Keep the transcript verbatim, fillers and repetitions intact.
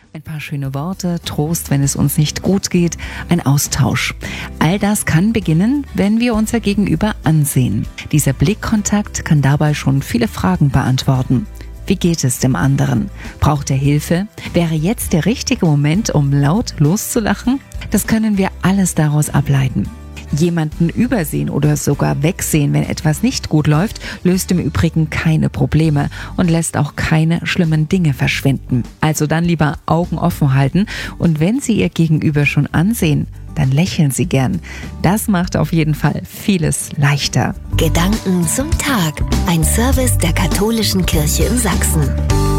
Ein paar schöne Worte, Trost, wenn es uns nicht gut geht, ein Austausch. All das kann beginnen, wenn wir unser Gegenüber ansehen. Dieser Blickkontakt kann dabei schon viele Fragen beantworten. Wie geht es dem anderen? Braucht er Hilfe? Wäre jetzt der richtige Moment, um laut loszulachen? Das können wir alles daraus ableiten. Jemanden übersehen oder sogar wegsehen, wenn etwas nicht gut läuft, löst im Übrigen keine Probleme und lässt auch keine schlimmen Dinge verschwinden. Also dann lieber Augen offen halten und wenn Sie Ihr Gegenüber schon ansehen, dann lächeln Sie gern. Das macht auf jeden Fall vieles leichter. Gedanken zum Tag. Ein Service der Katholischen Kirche in Sachsen.